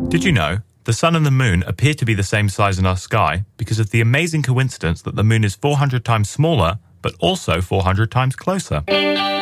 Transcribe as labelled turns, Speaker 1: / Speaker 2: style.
Speaker 1: Did you know the sun and the moon appear to be the same size in our sky because of the amazing coincidence that the moon is 400 times smaller, but also 400 times closer?